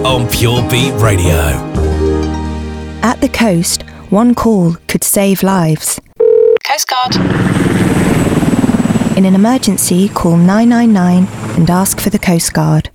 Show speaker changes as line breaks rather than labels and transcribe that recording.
on Pure Beat Radio.
At the coast, one call could save lives.
Coast Guard.
In an emergency, call 999 and ask for the Coast Guard.